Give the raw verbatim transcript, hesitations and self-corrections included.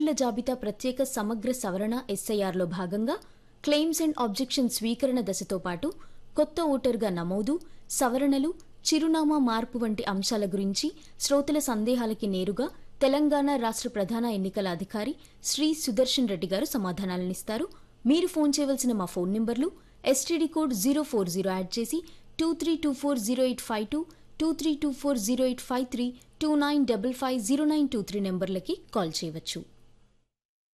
ఓటర్ల జాబితా ప్రత్యేక సమగ్ర సవరణ ఎస్ఐఆర్లో భాగంగా క్లెయిమ్స్ అండ్ ఆబ్జెక్షన్ స్వీకరణ దశతో పాటు కొత్త ఓటరుగా నమోదు, సవరణలు, చిరునామా మార్పు వంటి అంశాల గురించి శ్రోతల సందేహాలకి నేరుగా తెలంగాణ రాష్ట్ర ప్రధాన ఎన్నికల అధికారి శ్రీ సుదర్శన్ రెడ్డి గారు సమాధానాలనిస్తారు. మీరు ఫోన్ చేయవలసిన మా ఫోన్ నెంబర్లు STD code zero four zero add చేసి two three two four zero eight five two, two three two four zero eight five three, two nine double five zero nine two three నెంబర్లకి call చేయవచ్చు.